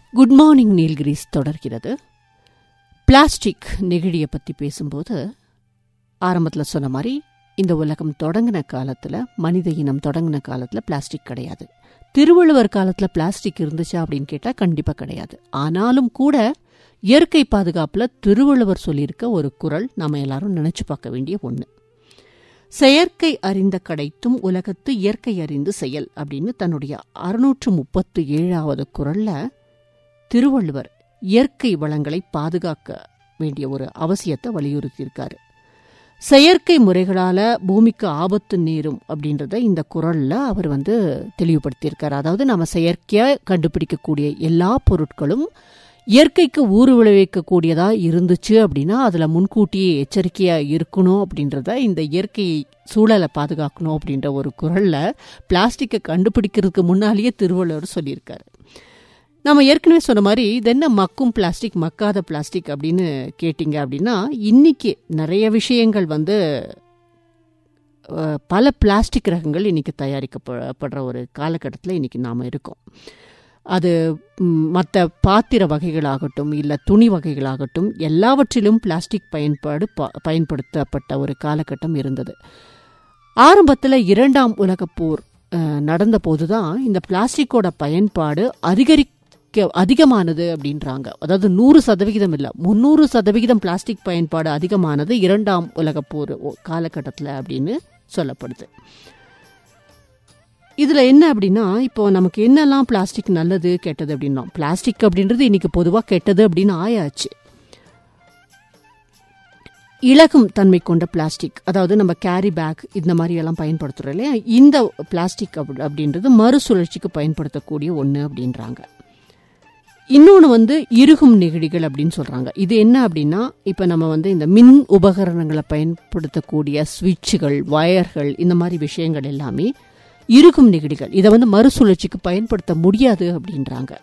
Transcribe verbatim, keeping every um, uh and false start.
Good morning Nilgiris தொடர்கிறது. Plastic நெகிழியை பற்றி பேசும்போது ஆரம்பத்தில் சொன்ன மாதிரி இந்த உலகம் தொடங்கின காலத்தில், மனித இனம் தொடங்கின காலத்தில் பிளாஸ்டிக் கிடையாது. திருவள்ளுவர் காலத்தில் பிளாஸ்டிக் இருந்துச்சா அப்படின்னு கேட்டால் கண்டிப்பாக கிடையாது. ஆனாலும் கூட இயற்கை பாதுகாப்பில் திருவள்ளுவர் சொல்லியிருக்க ஒரு குறள் நம்ம எல்லாரும் நினைச்சு பார்க்க வேண்டிய ஒன்று. செயற்கை அறிந்த கடைத்தும் உலகத்து இயற்கை அறிந்து செயல் அப்படின்னு தன்னுடைய அறுநூற்று முப்பத்து ஏழாவது குறள்ல திருவள்ளுவர் இயற்கை வளங்களை பாதுகாக்க வேண்டிய ஒரு அவசியத்தை வலியுறுத்தியிருக்காரு. செயற்கை முறைகளால பூமிக்கு ஆபத்து நேரும் அப்படின்றத இந்த குறள்ல அவர் வந்து தெளிவுபடுத்தியிருக்காரு. அதாவது நம்ம செயற்கையா கண்டுபிடிக்கக்கூடிய எல்லா பொருட்களும் இயற்கைக்கு ஊறு விளைவிக்கக்கூடியதா இருந்துச்சு அப்படின்னா அதுல முன்கூட்டியே எச்சரிக்கையா இருக்கணும் அப்படின்றத, இந்த இயற்கை சூழலை பாதுகாக்கணும் அப்படின்ற ஒரு குறள்ல பிளாஸ்டிக்கை கண்டுபிடிக்கிறதுக்கு முன்னாலேயே திருவள்ளுவர் சொல்லியிருக்காரு. நம்ம ஏற்கனவே சொன்ன மாதிரி இது என்ன மக்கும் பிளாஸ்டிக், மக்காத பிளாஸ்டிக் அப்படின்னு கேட்டிங்க அப்படின்னா, இன்னைக்கு நிறைய விஷயங்கள் வந்து பல பிளாஸ்டிக் ரகங்கள் இன்னைக்கு தயாரிக்கப்படுற ஒரு காலகட்டத்தில் இன்னைக்கு நாம் இருக்கோம். அது மற்ற பாத்திர வகைகளாகட்டும் இல்லை துணி வகைகளாகட்டும் எல்லாவற்றிலும் பிளாஸ்டிக் பயன்பாடு பயன்படுத்தப்பட்ட ஒரு காலகட்டம் இருந்தது. ஆரம்பத்தில் இரண்டாம் உலகப் போர் நடந்த போதுதான் இந்த பிளாஸ்டிக்கோட பயன்பாடு அதிகரிக்க அதிகமானது அப்படின்றாங்க. அதாவது நூறு சதவிகிதம் இல்லை, முன்னூறு சதவிகிதம் பிளாஸ்டிக் பயன்பாடு அதிகமானது இரண்டாம் உலகப் போர் காலகட்டத்தில் அப்படின்னு சொல்லப்படுது. இதுல என்ன அப்படின்னா, இப்போ நமக்கு என்னெல்லாம் பிளாஸ்டிக் நல்லது கெட்டது அப்படின்னா, பிளாஸ்டிக் அப்படின்றது இன்னைக்கு பொதுவாக கெட்டது அப்படின்னு ஆயாச்சு. இலகும் தன்மை கொண்ட பிளாஸ்டிக், அதாவது நம்ம கேரி பேக் இந்த மாதிரி எல்லாம் பயன்படுத்துறோம் இல்லையா, இந்த பிளாஸ்டிக் அப்படின்றது மறுசுழற்சிக்கு பயன்படுத்தக்கூடிய ஒன்று அப்படின்றாங்க. இன்னொன்று வந்து இறுகும் நெகிழிகள் அப்படின்னு சொல்றாங்க. இது என்ன அப்படின்னா, இப்போ நம்ம வந்து இந்த மின் உபகரணங்களை பயன்படுத்தக்கூடிய சுவிட்சுகள், வயர்கள், இந்த மாதிரி விஷயங்கள் எல்லாமே இறுகும் நெகிழிகள். இதை வந்து மறுசுழற்சிக்கு பயன்படுத்த முடியாது அப்படின்றாங்க.